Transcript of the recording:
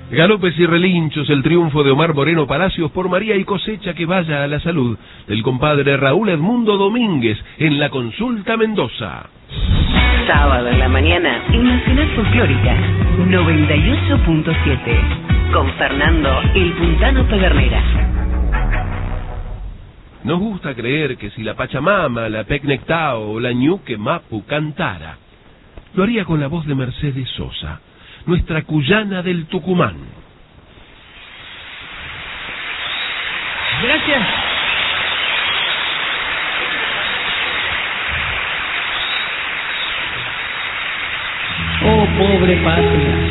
Galopes y relinchos, el triunfo de Omar Moreno Palacios por María y Cosecha, que vaya a la salud del compadre Raúl Edmundo Domínguez en la Consulta Mendoza. Sábado en la mañana, en Nacional Folclórica 98.7, con Fernando El Puntano Pedernera. Nos gusta creer que si la Pachamama, la Pecnectao o la Ñuque Mapu cantara, lo haría con la voz de Mercedes Sosa, nuestra cuyana del Tucumán. Gracias. Oh, pobre patria.